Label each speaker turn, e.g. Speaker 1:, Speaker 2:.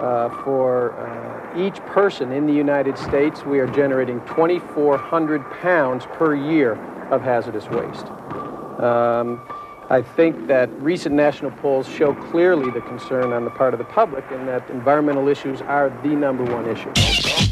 Speaker 1: For each person in the United States, we are generating 2,400 pounds per year of hazardous waste. I think that recent national polls show clearly the concern on the part of the public and that environmental issues are the #1 issue.